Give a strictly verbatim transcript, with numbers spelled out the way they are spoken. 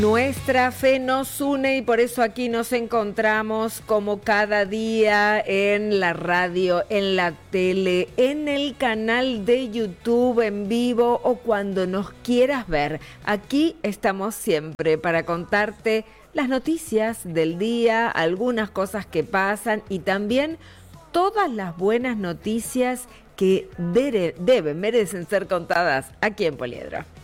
Nuestra fe nos une y por eso aquí nos encontramos como cada día en la radio, en la tele, en el canal de YouTube en vivo o cuando nos quieras ver. Aquí estamos siempre para contarte las noticias del día, algunas cosas que pasan y también todas las buenas noticias que debe, deben, merecen ser contadas aquí en Poliedro.